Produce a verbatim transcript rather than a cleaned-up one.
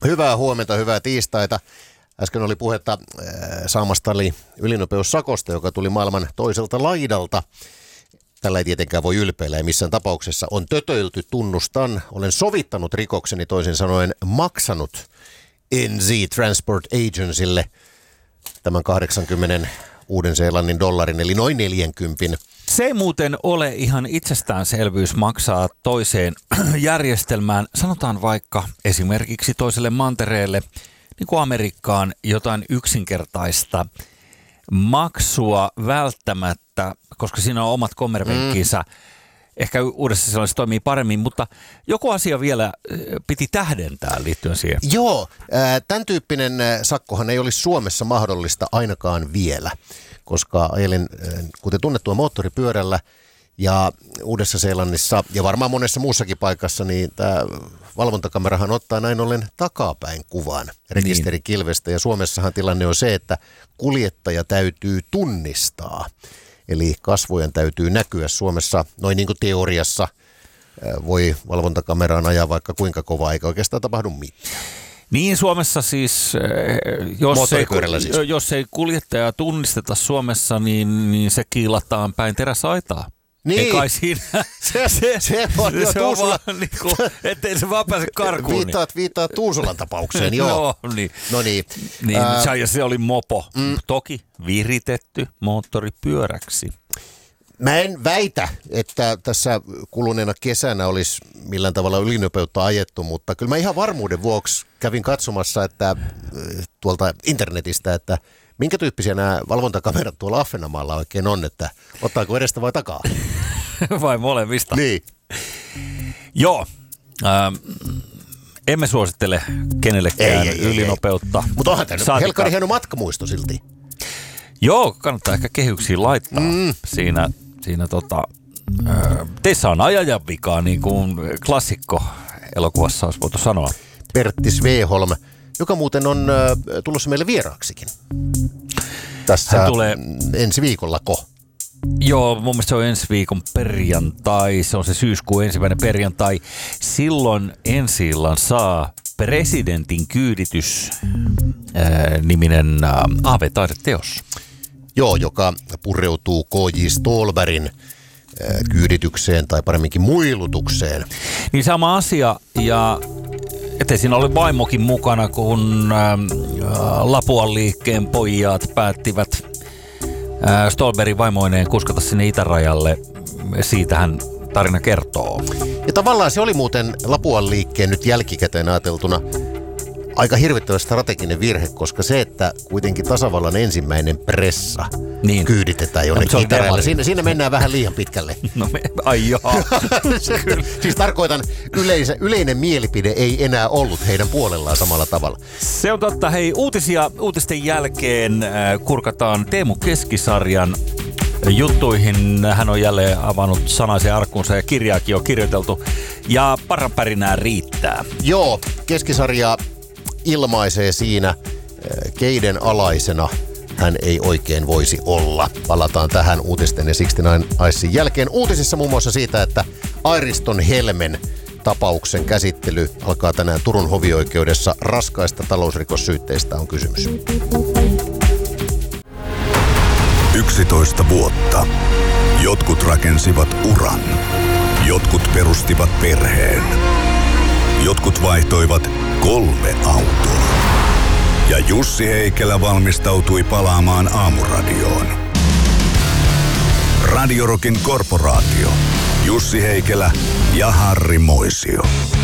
Hyvää huomenta, hyvää tiistaita. Äsken oli puhetta äh, saamastani ylinopeussakosta, joka tuli maailman toiselta laidalta. Tällä ei tietenkään voi ylpeillä ja missään tapauksessa on tötöilty, tunnustan. Olen sovittanut rikokseni, toisin sanoen maksanut N Z Transport Agencylle tämän kahdeksankymmentä Uuden-Seelannin dollarin, eli noin neljäkymmentä. Se ei muuten ole ihan itsestäänselvyys maksaa toiseen järjestelmään, sanotaan vaikka esimerkiksi toiselle mantereelle, niin kuin Amerikkaan, jotain yksinkertaista maksua välttämättä, koska siinä on omat kommervenkkinsä. Mm. Ehkä Uudessa Seelannissa toimii paremmin, mutta joku asia vielä piti tähdentää liittyen siihen. Joo, tämän tyyppinen sakkohan ei olisi Suomessa mahdollista ainakaan vielä, koska ajelin, kuten tunnettua, moottoripyörällä ja Uudessa Seelannissa ja varmaan monessa muussakin paikassa, niin tämä valvontakamerahan ottaa näin ollen takapäin kuvan rekisterikilvestä. Ja Suomessahan tilanne on se, että kuljettaja täytyy tunnistaa. Eli kasvojen täytyy näkyä. Suomessa, noin niin kuin teoriassa, voi valvontakameraan ajaa vaikka kuinka kovaa, eikä oikeastaan tapahdu mitään. Niin, Suomessa siis, jos ei, siis. jos ei kuljettaja tunnisteta Suomessa, niin, niin se kiilataan päin teräsaitaa. Niin. Ei kai siinä. Se, se, se on, se on vaan niin kuin, ettei se vaan pääse karkuun. Viittaat, viittaat Tuusulan tapaukseen, joo. No niin. No niin. niin Ää... Ja se oli mopo. Mm. Toki viritetty moottoripyöräksi. Mä en väitä, että tässä kuluneena kesänä olisi millään tavalla ylinopeutta ajettu, mutta kyllä mä ihan varmuuden vuoksi kävin katsomassa että tuolta internetistä, että minkä tyyppisiä nämä valvontakamerat tuolla Ahvenanmaalla oikein on, että ottaako edestä vai takaa? Vai molemmista? Niin. Joo. Ähm, emme suosittele kenellekään ei, ei, ylinopeutta. Mutta onhan tämä helkkari hieno matkamuisto silti. Joo, kannattaa ehkä kehyksiin laittaa. Mm. Siinä, siinä tota, äh, teissä on ajajan vikaa, niin kuin klassikko elokuvassa olisi voitu sanoa. Pertti Sveholm, joka muuten on äh, tulossa meille vieraaksikin. Tässä hän tulee ensi viikollako. Joo, mun mielestä se on ensi viikon perjantai, se on se syyskuun ensimmäinen perjantai. Silloin ensi-illan saa Presidentin kyyditys äh, niminen äh, A V-taideteos. Joo, joka pureutuu K J Ståhlbergin äh, kyyditykseen tai paremminkin muilutukseen. Niin sama asia ja ettei siinä ole vaimokin mukana, kun äh, Lapuan liikkeen pojat päättivät äh, Ståhlbergin vaimoineen kuskata sinne itärajalle. Siitähän tarina kertoo. Ja tavallaan se oli muuten Lapuan liikkeen nyt jälkikäteen ajateltuna aika hirvittävä strateginen virhe, koska se, että kuitenkin tasavallan ensimmäinen pressa niin kyyditetään jonnekin no, itärajalle, siinä, siinä mennään vähän liian pitkälle. No me, ai jaa. Siis tarkoitan, yleisö, yleinen mielipide ei enää ollut heidän puolellaan samalla tavalla. Se on totta. Hei, uutisia uutisten jälkeen äh, kurkataan Teemu Keskisarjan juttuihin. Hän on jälleen avannut sanaisen arkkunsa ja kirjaakin on kirjoiteltu. Ja parranpärinää riittää. Joo, Keskisarja ilmaisee siinä, keiden alaisena hän ei oikein voisi olla. Palataan tähän uutisten ja sixty-nine Icesin jälkeen. Uutisissa muun muassa siitä, että Airiston Helmen tapauksen käsittely alkaa tänään Turun hovioikeudessa. Raskaista talousrikossyytteistä on kysymys. yksitoista vuotta. Jotkut rakensivat uran. Jotkut perustivat perheen. Jotkut vaihtoivat kolme autoa. Ja Jussi Heikelä valmistautui palaamaan Aamuradioon. Radio Rockin korporaatio. Jussi Heikelä ja Harri Moisio.